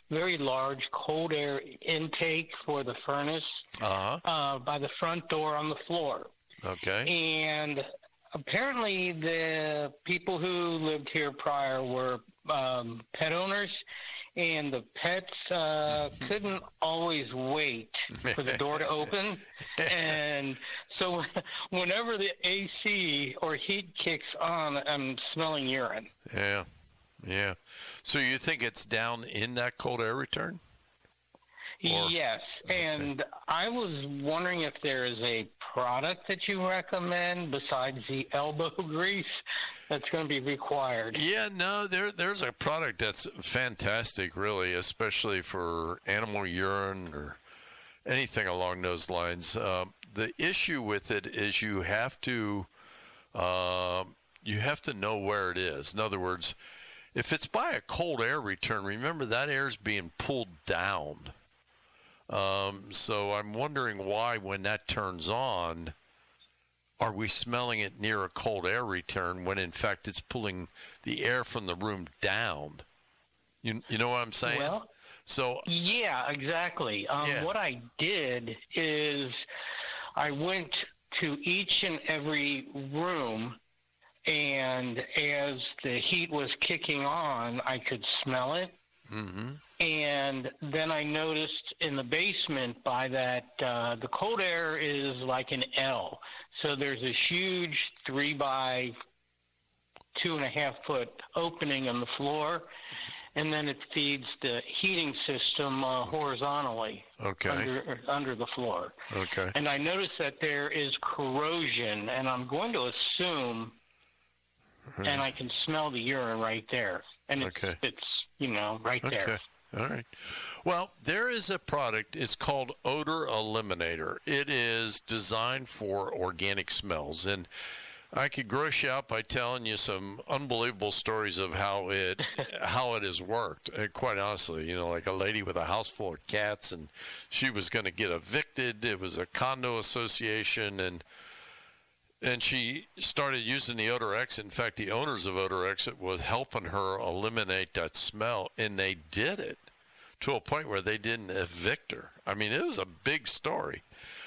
very large cold air intake for the furnace by the front door on the floor. Okay. And apparently the people who lived here prior were pet owners, and the pets couldn't always wait for the door to open. And so whenever the AC or heat kicks on, I'm smelling urine. Yeah. So you think it's down in that cold air return? Yes, and I was wondering if there is a product that you recommend besides the elbow grease that's going to be required. Yeah, no, there's a product that's fantastic, really, especially for animal urine or anything along those lines. The issue with it is you have to know where it is. In other words, if it's by a cold air return, remember that air is being pulled down. So I'm wondering why, when that turns on, are we smelling it near a cold air return when in fact it's pulling the air from the room down? You know what I'm saying? Well, so yeah, exactly. What I did is I went to each and every room, and as the heat was kicking on, I could smell it. Mm-hmm. And then I noticed in the basement by that, the cold air is like an L. So there's this huge 3 by 2.5 foot opening in Okay. the floor, and then it feeds the heating system horizontally under the floor. Okay. And I noticed that there is corrosion, and I'm going to assume, and I can smell the urine right there. And it's right there. All right. Well, there is a product. It's called Odor Eliminator. It is designed for organic smells. And I could gross you out by telling you some unbelievable stories of how it has worked. And quite honestly, like a lady with a house full of cats, and she was going to get evicted. It was a condo association, and she started using the Odor Exit. In fact, the owners of Odor Exit was helping her eliminate that smell, and they did it to a point where they didn't evict her. I mean, it was a big story.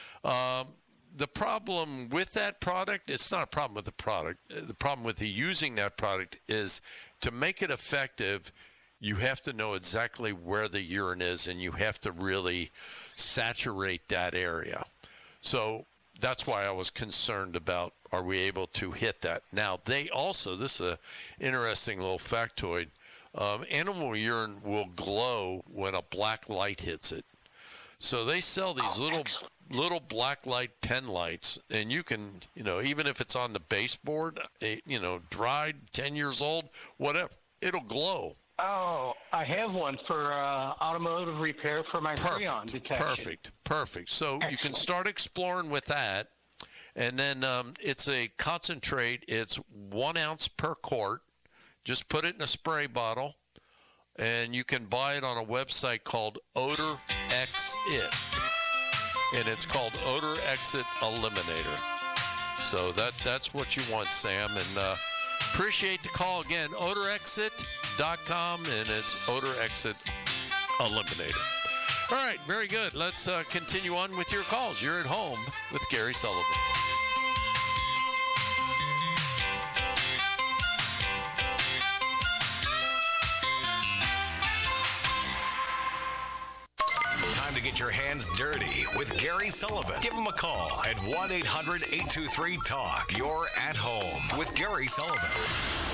The problem with that product, it's not a problem with the product. The problem with using that product is, to make it effective, you have to know exactly where the urine is, and you have to really saturate that area. So that's why I was concerned about, are we able to hit that? Now, they also, this is an interesting little factoid, animal urine will glow when a black light hits it. So they sell these little black light pen lights, and you can, even if it's on the baseboard, dried, 10 years old, whatever, it'll glow. Oh, I have one for automotive repair for my Freon detection. Perfect. So Excellent. You can start exploring with that, and then it's a concentrate. It's 1 ounce per quart. Just put it in a spray bottle, and you can buy it on a website called Odor Exit, and it's called Odor Exit Eliminator. So that's what you want, Sam, and appreciate the call again. OdorExit.com, and it's Odor Exit Eliminator. All right, very good. Let's continue on with your calls. You're at home with Gary Sullivan. Time to get your hands dirty with Gary Sullivan. Give him a call at 1-800-823-TALK. You're at home with Gary Sullivan.